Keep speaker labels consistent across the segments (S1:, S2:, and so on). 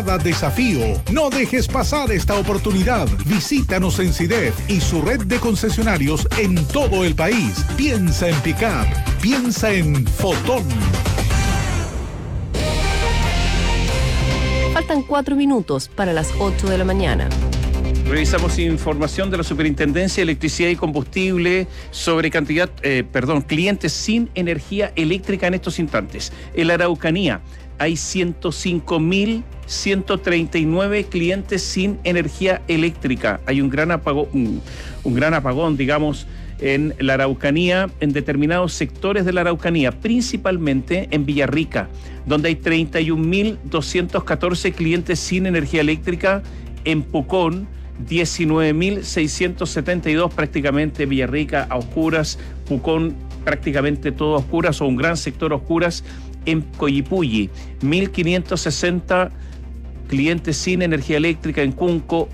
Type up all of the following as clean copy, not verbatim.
S1: cada desafío. No dejes pasar esta oportunidad. Visítanos en SIDEF y su red de concesionarios en todo el país. Piensa en pick-up. Piensa en Fotón.
S2: Faltan 4 minutos para las 8 de la mañana.
S3: Revisamos información de la Superintendencia de Electricidad y Combustible sobre clientes sin energía eléctrica en estos instantes. En la Araucanía hay 105.139 clientes sin energía eléctrica. Hay un gran apagón, digamos, en la Araucanía, en determinados sectores de la Araucanía, principalmente en Villarrica, donde hay 31.214 clientes sin energía eléctrica. En Pucón, 19.672, prácticamente Villarrica a oscuras, Pucón prácticamente todo a oscuras o un gran sector a oscuras. En Coyipulli, 1.560 clientes sin energía eléctrica. En Cunco,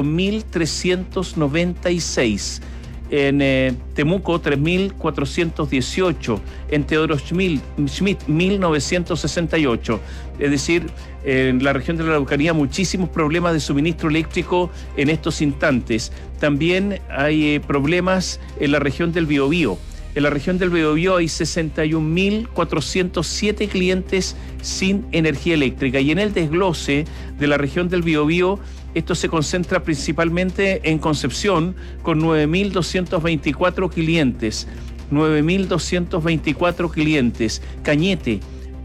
S3: 8.396. En Temuco, 3.418. En Teodoro Schmidt, 1.968. Es decir, en la región de la Araucanía muchísimos problemas de suministro eléctrico en estos instantes. También hay problemas en la región del Biobío. En la región del Biobío hay 61.407 clientes sin energía eléctrica. Y en el desglose de la región del Biobío, esto se concentra principalmente en Concepción, con 9.224 clientes. 9.224 clientes. Cañete,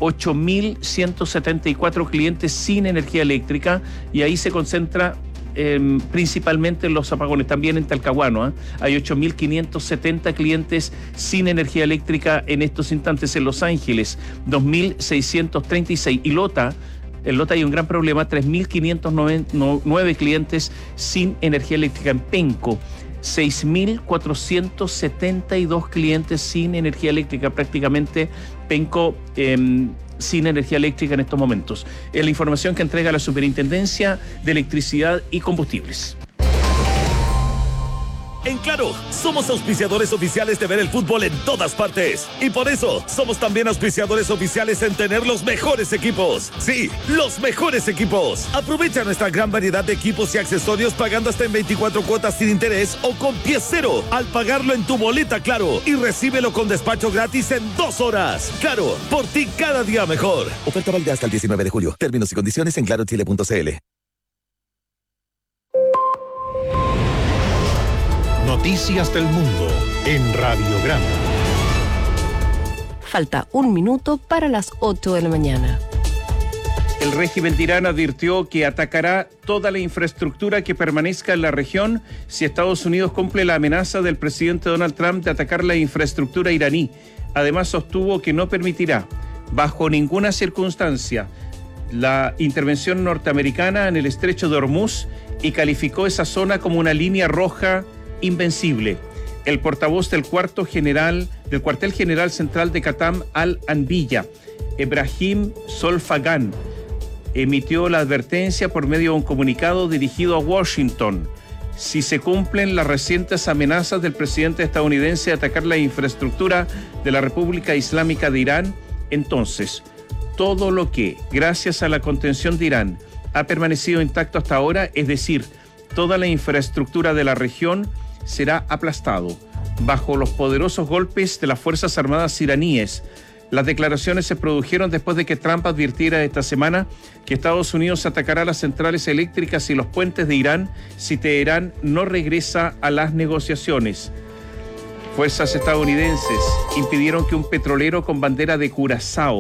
S3: 8.174 clientes sin energía eléctrica. Y ahí se concentra principalmente en los apagones. También en Talcahuano hay 8.570 clientes sin energía eléctrica en estos instantes. En Los Ángeles, 2.636. Y en Lota hay un gran problema, 3.509 clientes sin energía eléctrica. En Penco, 6.472 clientes sin energía eléctrica. Prácticamente Penco sin energía eléctrica en estos momentos. Es la información que entrega la Superintendencia de Electricidad y Combustibles.
S4: En Claro, somos auspiciadores oficiales de ver el fútbol en todas partes. Y por eso, somos también auspiciadores oficiales en tener los mejores equipos. Sí, los mejores equipos. Aprovecha nuestra gran variedad de equipos y accesorios pagando hasta en 24 cuotas sin interés o con pie cero al pagarlo en tu boleta Claro. Y recíbelo con despacho gratis en 2 horas. Claro, por ti cada día mejor. Oferta válida hasta el 19 de julio. Términos y condiciones en clarochile.cl.
S1: Noticias del Mundo en Radiograma.
S2: Falta 1 minuto para las 8 de la mañana.
S3: El régimen de Irán advirtió que atacará toda la infraestructura que permanezca en la región si Estados Unidos cumple la amenaza del presidente Donald Trump de atacar la infraestructura iraní. Además, sostuvo que no permitirá, bajo ninguna circunstancia, la intervención norteamericana en el estrecho de Hormuz y calificó esa zona como una línea roja invencible. El portavoz del cuartel general central de Qatam al-Anbiya, Ebrahim Solfagan, emitió la advertencia por medio de un comunicado dirigido a Washington. Si se cumplen las recientes amenazas del presidente estadounidense de atacar la infraestructura de la República Islámica de Irán, entonces todo lo que, gracias a la contención de Irán, ha permanecido intacto hasta ahora, es decir, toda la infraestructura de la región, será aplastado bajo los poderosos golpes de las Fuerzas Armadas iraníes. Las declaraciones se produjeron después de que Trump advirtiera esta semana que Estados Unidos atacará las centrales eléctricas y los puentes de Irán si Teherán no regresa a las negociaciones. Fuerzas estadounidenses impidieron que un petrolero con bandera de Curazao